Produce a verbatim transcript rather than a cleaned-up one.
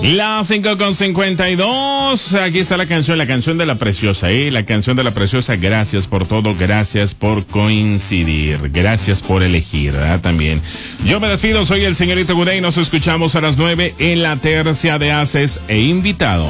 La cinco con cincuenta y dos. Aquí está la canción, la canción de la preciosa, ¿eh? La canción de la preciosa. Gracias por todo, gracias por coincidir, gracias por elegir, ¿verdad? También. Yo me despido, soy el señorito Gudey. Nos escuchamos a las nueve en la tercia de Haces e Invitados.